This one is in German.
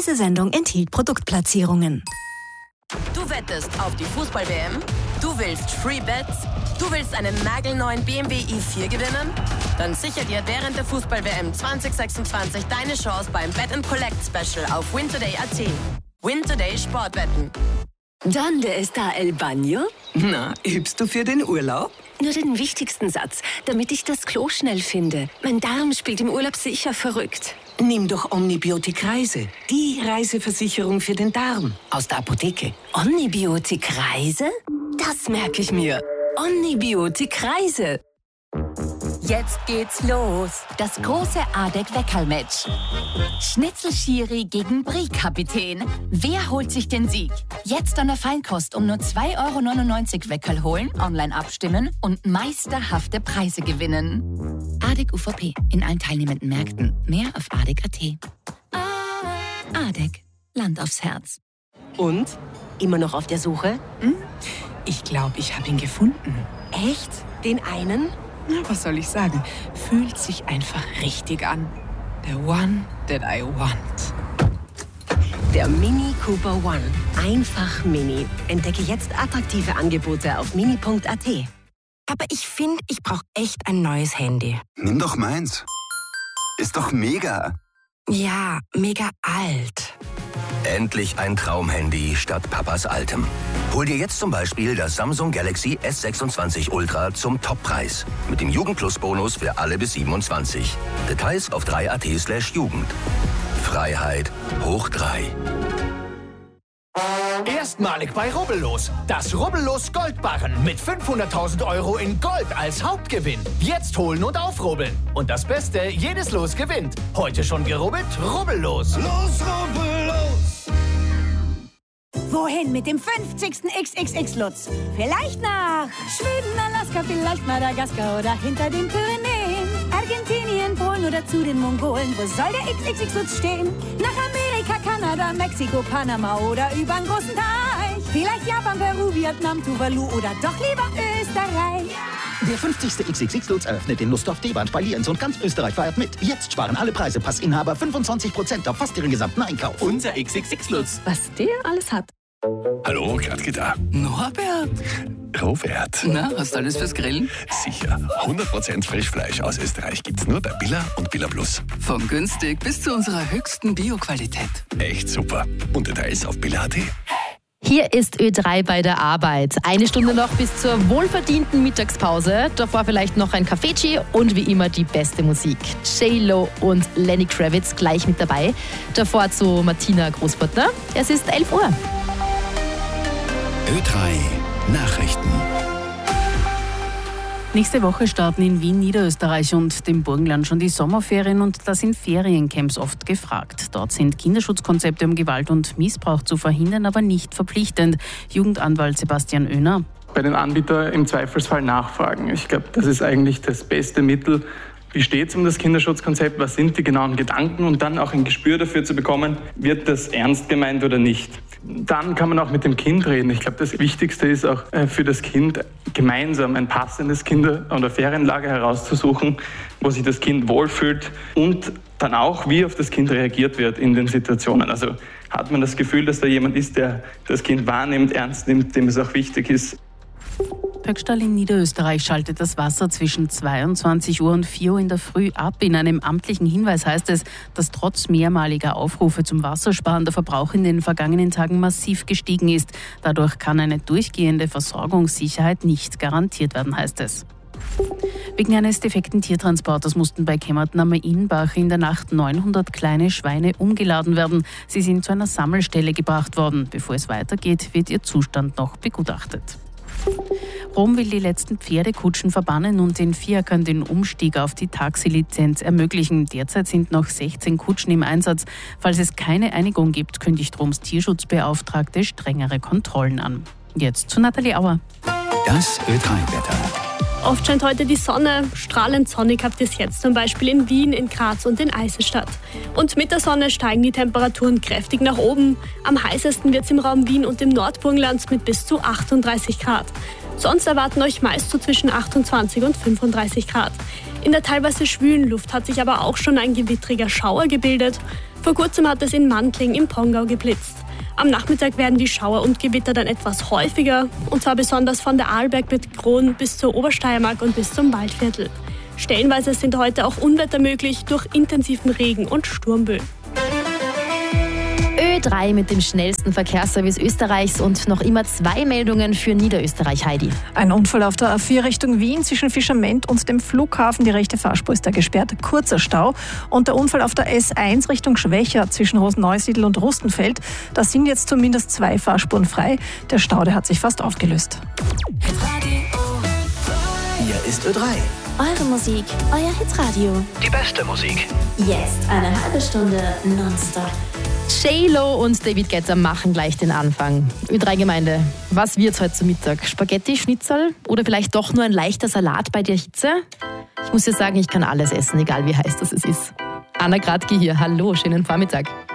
Diese Sendung enthielt Produktplatzierungen. Du wettest auf die Fußball-WM? Du willst Free Bets? Du willst einen nagelneuen BMW i4 gewinnen? Dann sicher dir während der Fußball-WM 2026 deine Chance beim Bet & Collect Special auf WinToday.at. WinToday Sportwetten. ¿Dónde está el baño? Na, übst du für den Urlaub? Nur den wichtigsten Satz, damit ich das Klo schnell finde. Mein Darm spielt im Urlaub sicher verrückt. Nimm doch Omnibiotik Reise. Die Reiseversicherung für den Darm. Aus der Apotheke. Omnibiotik Reise? Das merke ich mir. Omnibiotik Reise. Jetzt geht's los. Das große ADEC-Weckerl-Match. Schnitzel-Schiri gegen Brie-Kapitän. Wer holt sich den Sieg? Jetzt an der Feinkost um nur 2,99 € Weckerl holen, online abstimmen und meisterhafte Preise gewinnen. ADEC UVP. In allen teilnehmenden Märkten. Mehr auf ADEC.at. ADEC. Land aufs Herz. Und? Immer noch auf der Suche? Ich glaube, ich habe ihn gefunden. Echt? Den einen? Na, was soll ich sagen? Fühlt sich einfach richtig an. The one that I want. Der Mini Cooper One. Einfach Mini. Entdecke jetzt attraktive Angebote auf mini.at. Aber ich finde, ich brauche echt ein neues Handy. Nimm doch meins. Ist doch mega. Ja, mega alt. Endlich ein Traumhandy statt Papas altem. Hol dir jetzt zum Beispiel das Samsung Galaxy S26 Ultra zum Toppreis. Mit dem Jugend-Plus-Bonus für alle bis 27. Details auf 3at/Jugend. Freiheit hoch 3. Erstmalig bei Rubbellos. Das Rubbellos Goldbarren mit 500.000 € in Gold als Hauptgewinn. Jetzt holen und aufrubbeln. Und das Beste, jedes Los gewinnt. Heute schon gerubbelt? Rubbellos. Los, Rubbellos! Wohin mit dem 50. XXX-Lutz? Vielleicht nach Schweden, Alaska, vielleicht Madagaskar oder hinter den Pyrenäen. Argentinien, Polen oder zu den Mongolen. Wo soll der XXX-Lutz stehen? Nach Amerika, Kanada, Mexiko, Panama oder übern großen Teich. Vielleicht Japan, Peru, Vietnam, Tuvalu oder doch lieber Österreich. Der 50. XXX-Lutz eröffnet den Lustdorf D-Bahn bei Lienz und ganz Österreich feiert mit. Jetzt sparen alle Preise, Passinhaber 25% auf fast ihren gesamten Einkauf. Unser XXX-Lutz. Was der alles hat. Hallo, Gradke da. Norbert. Robert. Na, hast du alles fürs Grillen? Sicher. 100% Frischfleisch aus Österreich gibt's nur bei Billa und Billa Plus. Von günstig bis zu unserer höchsten Bio-Qualität. Echt super. Und Details auf Billa.at. Hier ist Ö3 bei der Arbeit. 1 Stunde noch bis zur wohlverdienten Mittagspause. Davor vielleicht noch ein Cafeci und wie immer die beste Musik. J-Lo und Lenny Kravitz gleich mit dabei. Davor zu Martina Großburtner. Es ist 11 Uhr. Ö3 Nachrichten. Nächste Woche starten in Wien, Niederösterreich und dem Burgenland schon die Sommerferien und da sind Feriencamps oft gefragt. Dort sind Kinderschutzkonzepte, um Gewalt und Missbrauch zu verhindern, aber nicht verpflichtend. Jugendanwalt Sebastian Oehner. Bei den Anbietern im Zweifelsfall nachfragen. Ich glaube, das ist eigentlich das beste Mittel. Wie steht es um das Kinderschutzkonzept? Was sind die genauen Gedanken? Und dann auch ein Gespür dafür zu bekommen, wird das ernst gemeint oder nicht. Dann kann man auch mit dem Kind reden. Ich glaube, das Wichtigste ist auch für das Kind, gemeinsam ein passendes Kinder- oder Ferienlager herauszusuchen, wo sich das Kind wohlfühlt und dann auch, wie auf das Kind reagiert wird in den Situationen. Also hat man das Gefühl, dass da jemand ist, der das Kind wahrnimmt, ernst nimmt, dem es auch wichtig ist. Pöckstall in Niederösterreich schaltet das Wasser zwischen 22 Uhr und 4 Uhr in der Früh ab. In einem amtlichen Hinweis heißt es, dass trotz mehrmaliger Aufrufe zum Wassersparen der Verbrauch in den vergangenen Tagen massiv gestiegen ist. Dadurch kann eine durchgehende Versorgungssicherheit nicht garantiert werden, heißt es. Wegen eines defekten Tiertransporters mussten bei Kemmerten am Innbach in der Nacht 900 kleine Schweine umgeladen werden. Sie sind zu einer Sammelstelle gebracht worden. Bevor es weitergeht, wird ihr Zustand noch begutachtet. Rom will die letzten Pferdekutschen verbannen und den Fiakern den Umstieg auf die Taxilizenz ermöglichen. Derzeit sind noch 16 Kutschen im Einsatz. Falls es keine Einigung gibt, kündigt Roms Tierschutzbeauftragte strengere Kontrollen an. Jetzt zu Nathalie Auer. Das Ö3-Wetter. Oft scheint heute die Sonne. Strahlend sonnig habt ihr es jetzt zum Beispiel in Wien, in Graz und in Eisenstadt. Und mit der Sonne steigen die Temperaturen kräftig nach oben. Am heißesten wird es im Raum Wien und im Nordburgenland mit bis zu 38 Grad. Sonst erwarten euch meist so zwischen 28 und 35 Grad. In der teilweise schwülen Luft hat sich aber auch schon ein gewittriger Schauer gebildet. Vor kurzem hat es in Mantling im Pongau geblitzt. Am Nachmittag werden die Schauer und Gewitter dann etwas häufiger, und zwar besonders von der Arlberg mit Kron bis zur Obersteiermark und bis zum Waldviertel. Stellenweise sind heute auch Unwetter möglich durch intensiven Regen und Sturmböen. Ö3 mit dem schnellsten Verkehrsservice Österreichs und noch immer 2 Meldungen für Niederösterreich, Heidi. Ein Unfall auf der A4 Richtung Wien zwischen Fischerment und dem Flughafen. Die rechte Fahrspur ist da gesperrt. Kurzer Stau. Und der Unfall auf der S1 Richtung Schwächer zwischen Roseneusiedl und Rustenfeld. Da sind jetzt zumindest 2 Fahrspuren frei. Der Stau, der hat sich fast aufgelöst. Hier ist Ö3. Eure Musik, euer Hitradio. Die beste Musik. Jetzt eine halbe Stunde nonstop. J-Lo und David Guetta machen gleich den Anfang. Ö3-Gemeinde, was wird's heute zu Mittag? Spaghetti, Schnitzel oder vielleicht doch nur ein leichter Salat bei der Hitze? Ich muss ja sagen, ich kann alles essen, egal wie heiß das ist. Anna Gradke hier, hallo, schönen Vormittag.